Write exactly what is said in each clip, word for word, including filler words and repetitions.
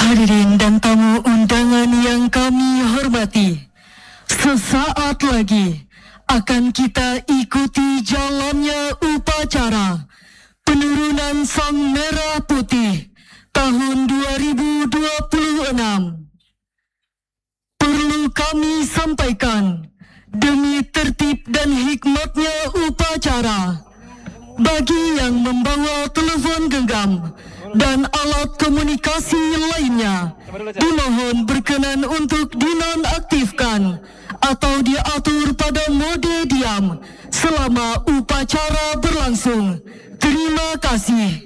Hadirin dan tamu undangan yang kami hormati, sesaat lagi akan kita ikuti jalannya upacara penurunan Sang Merah Putih tahun dua ribu dua puluh enam. Perlu kami sampaikan, demi tertib dan hikmatnya upacara, bagi yang membawa telepon genggam dan alat komunikasi lainnya, dimohon berkenan untuk dinonaktifkan atau diatur pada mode diam selama upacara berlangsung. Terima kasih.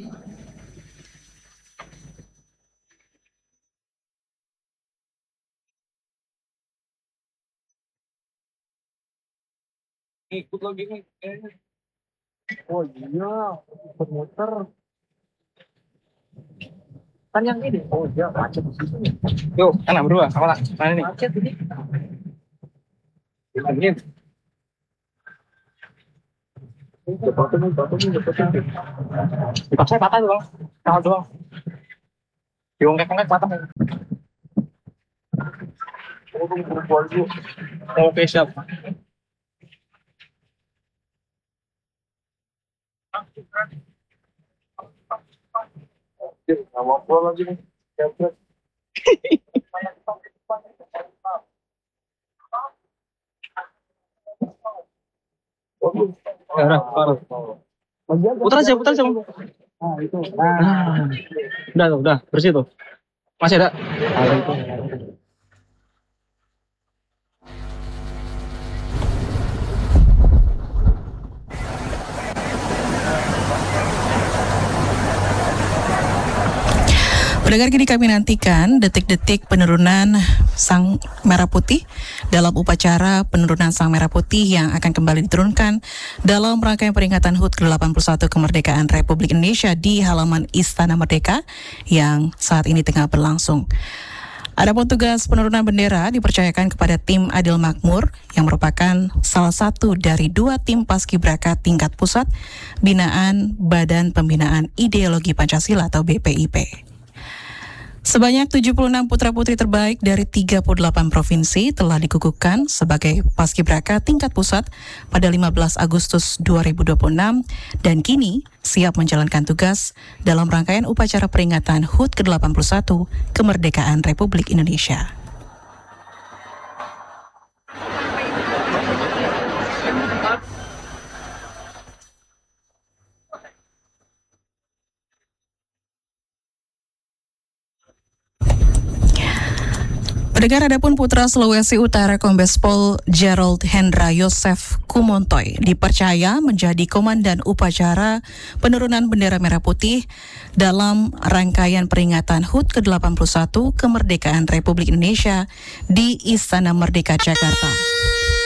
Ikut lagi nih. Oh iya, bermuter. Kan yang ini. Oh iya, macet di sini. Yuk, anak berdua, awal mana nih? Macet ini. Ini. Jatuh nih, jatuh nih, jatuh nih. Dipaksa patah tuh bang, kawal doang. Diongkek-ongkek patah. Oke siap. Nggak mau pulang lagi nih. Putar aja, putar aja. Nah, itu. Nah. Udah, udah, bersih tuh. Masih ada? Ada itu. Pendengar, kini kami nantikan detik-detik penurunan Sang Merah Putih dalam upacara penurunan Sang Merah Putih yang akan kembali diturunkan dalam rangkaian peringatan H U T ke delapan puluh satu kemerdekaan Republik Indonesia di halaman Istana Merdeka yang saat ini tengah berlangsung. Adapun tugas penurunan bendera dipercayakan kepada tim Adil Makmur yang merupakan salah satu dari dua tim paskibraka tingkat pusat binaan Badan Pembinaan Ideologi Pancasila atau B P I P. Sebanyak tujuh puluh enam putra-putri terbaik dari tiga puluh delapan provinsi telah dikukuhkan sebagai paskibraka tingkat pusat pada lima belas Agustus dua ribu dua puluh enam dan kini siap menjalankan tugas dalam rangkaian upacara peringatan H U T ke delapan puluh satu kemerdekaan Republik Indonesia. Pendengar, adapun Putra Sulawesi Utara Kombes Pol Gerald Hendra Yosef Kumontoy dipercaya menjadi komandan upacara penurunan bendera merah putih dalam rangkaian peringatan H U T ke delapan puluh satu kemerdekaan Republik Indonesia di Istana Merdeka Jakarta.